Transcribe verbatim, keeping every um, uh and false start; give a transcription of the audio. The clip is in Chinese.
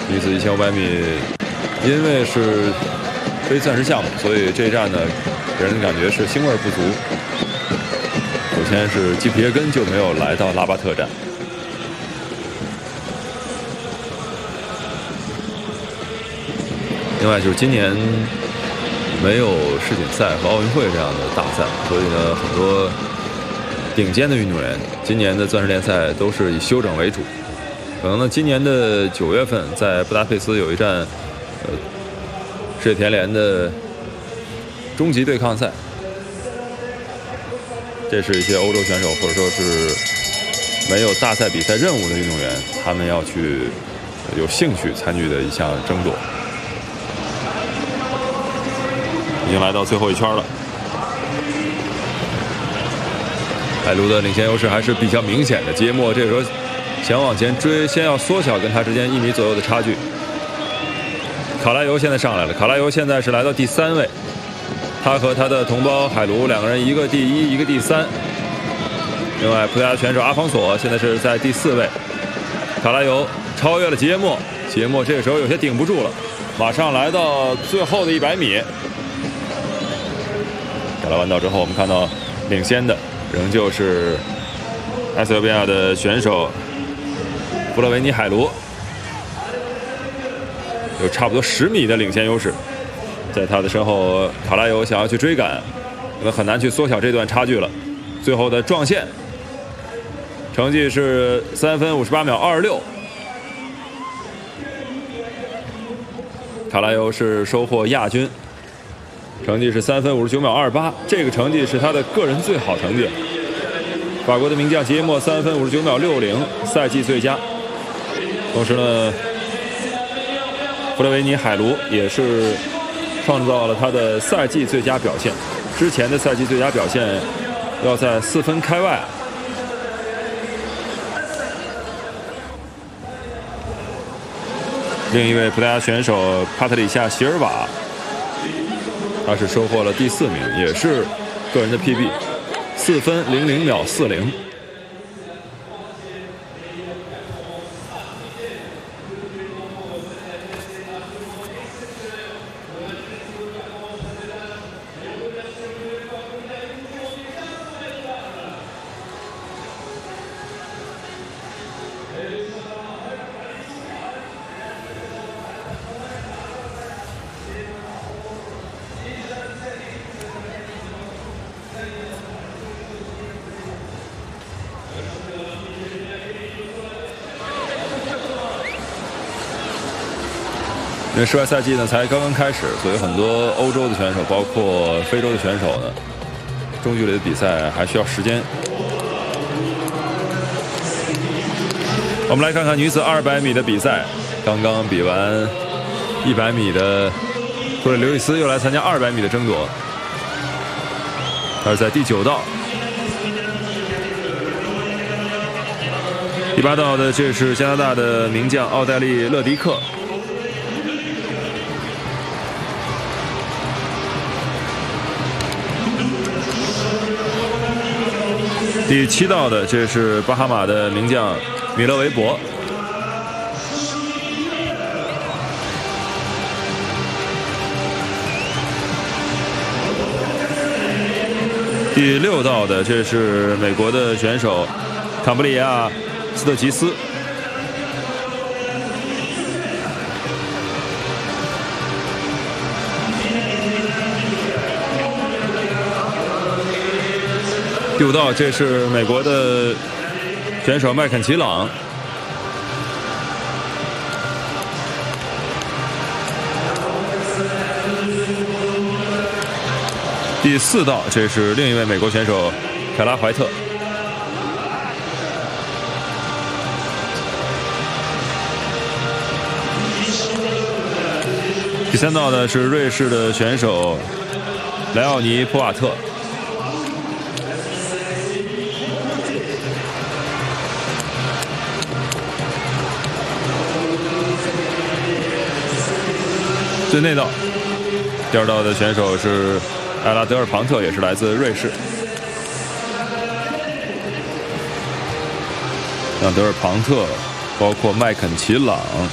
女子一千五百米，因为是非钻石项目，所以这一站呢，给人的感觉是腥味不足。首先是基普耶根就没有来到拉巴特站。另外就是今年没有世锦赛和奥运会这样的大赛，所以呢，很多顶尖的运动员今年的钻石联赛都是以休整为主。可能呢，今年的九月份在布达佩斯有一站，呃，世界田联的终极对抗赛。这是一些欧洲选手或者说是没有大赛比赛任务的运动员，他们要去有兴趣参与的一项争夺。已经来到最后一圈了，海卢的领先优势还是比较明显的。杰莫这个时候想往前追，先要缩小跟他之间一米左右的差距。卡拉尤现在上来了，卡拉尤现在是来到第三位，他和他的同胞海卢两个人一个第一，一个第三。另外，葡萄牙选手阿方索现在是在第四位，卡拉尤超越了杰莫，杰莫这个时候有些顶不住了，马上来到最后的一百米。打了弯道之后，我们看到领先的仍旧是埃塞俄比亚的选手弗洛维尼海卢，有差不多十米的领先优势。在他的身后，卡拉尤想要去追赶，可能很难去缩小这段差距了。最后的撞线，成绩是三分五十八秒二十六。卡拉尤是收获亚军。成绩是三分五十九秒二十八，这个成绩是他的个人最好成绩。法国的名将杰莫三分五十九秒六零，赛季最佳。同时呢，弗洛维尼海卢也是创造了他的赛季最佳表现。之前的赛季最佳表现要在四分开外。另一位葡萄牙选手帕特里夏·席尔瓦。他是收获了第四名，也是个人的 P B， 四分零零秒四零。因为室外赛季呢才刚刚开始，所以很多欧洲的选手，包括非洲的选手呢，中距离的比赛还需要时间。我们来看看女子二百米的比赛，刚刚比完一百米的库里刘易斯又来参加二百米的争夺，他是在第九道。第八道的这是加拿大的名将奥黛丽·勒迪克。第七道的这是巴哈马的名将米勒维博。第六道的这是美国的选手坎布里亚斯特吉斯。第五道，这是美国的选手麦肯齐朗。第四道，这是另一位美国选手凯拉怀特。第三道呢是瑞士的选手莱奥尼普瓦特。最内道，第二道的选手是艾拉德尔庞特，也是来自瑞士。像德尔庞特，包括麦肯齐朗，